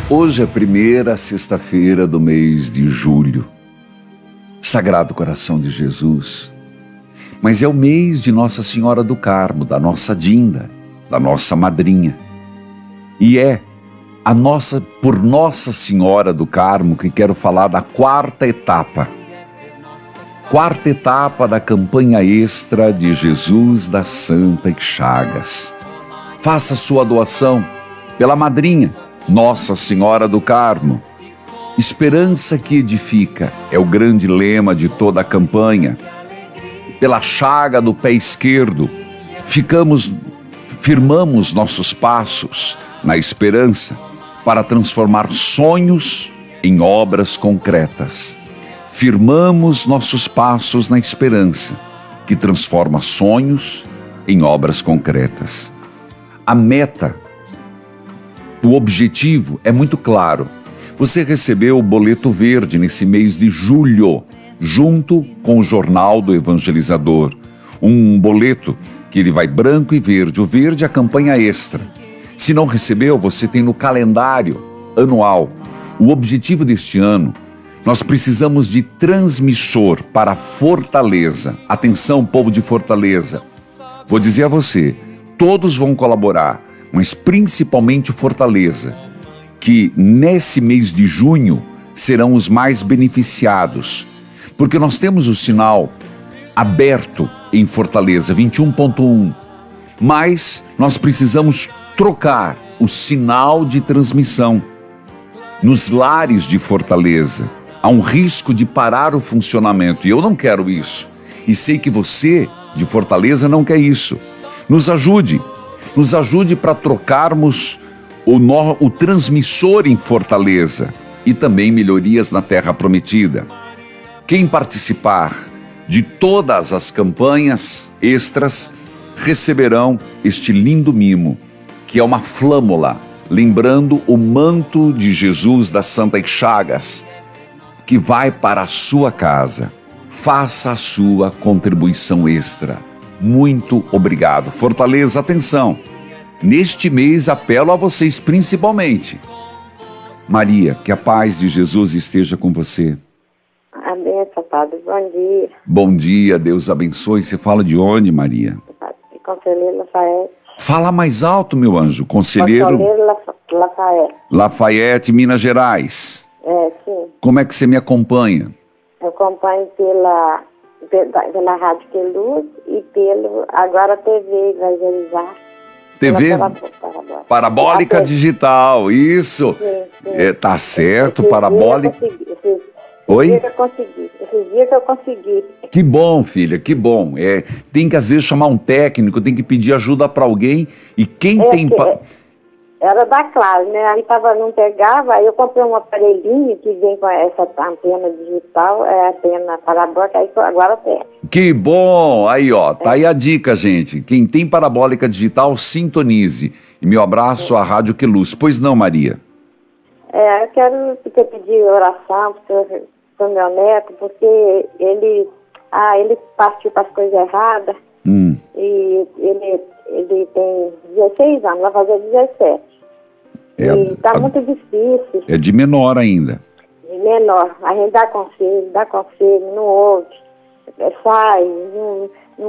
Hoje é a primeira sexta-feira do mês de julho. Sagrado Coração de Jesus. Mas é o mês de Nossa Senhora do Carmo, da nossa Dinda, da nossa madrinha. E é por Nossa Senhora do Carmo que quero falar da quarta etapa. Quarta etapa da campanha extra de Jesus das Santas Chagas. Faça sua doação pela madrinha, Nossa Senhora do Carmo. Esperança que edifica é o grande lema de toda a campanha. Pela chaga do pé esquerdo, firmamos nossos passos na esperança para transformar sonhos em obras concretas. Firmamos nossos passos na esperança, que transforma sonhos em obras concretas. A meta, o objetivo é muito claro. Você recebeu o boleto verde nesse mês de julho, junto com o Jornal do Evangelizador. Um boleto que ele vai branco e verde. O verde é a campanha extra. Se não recebeu, você tem no calendário anual. O objetivo deste ano, nós precisamos de transmissor para Fortaleza. Atenção, povo de Fortaleza. Vou dizer a você, todos vão colaborar, mas principalmente Fortaleza, que nesse mês de junho serão os mais beneficiados, porque nós temos o sinal aberto em Fortaleza, 21.1, mas nós precisamos trocar o sinal de transmissão nos lares de Fortaleza. Há um risco de parar o funcionamento e eu não quero isso. E sei que você, de Fortaleza, não quer isso. Nos ajude para trocarmos o transmissor em Fortaleza e também melhorias na Terra Prometida. Quem participar de todas as campanhas extras receberão este lindo mimo, que é uma flâmula, lembrando o manto de Jesus das Santas Chagas, que vai para a sua casa. Faça a sua contribuição extra. Muito obrigado. Fortaleza, atenção. Neste mês apelo a vocês principalmente. Maria, que a paz de Jesus esteja com você. Amém, Padre. Bom dia. Bom dia, Deus abençoe. Você fala de onde, Maria? Conselheiro Lafayette. Fala mais alto, meu anjo. Conselheiro Lafayette. Lafayette, Minas Gerais. Sim. Como é que você me acompanha? Eu acompanho pela Rádio Queluz e agora TV Evangelizar. TV Parabólica Digital, isso. Sim. Tá certo, parabólica. Oi? Esses dias que eu consegui. Que bom, filha, que bom. Tem que às vezes chamar um técnico, tem que pedir ajuda para alguém e quem tem... Era da Claro, né? Aí não pegava, aí eu comprei um aparelhinho que vem com essa antena digital, antena parabólica, aí agora tem. Que bom! Aí, ó, tá aí a dica, gente. Quem tem parabólica digital, sintonize. E meu abraço à Rádio Queluz. Pois não, Maria? Eu quero pedir oração pro meu neto, porque ele partiu para as coisas erradas. E ele tem 16 anos, vai fazer 17. E tá muito difícil. É de menor ainda. De menor. A gente dá conselho, não ouve. Sai,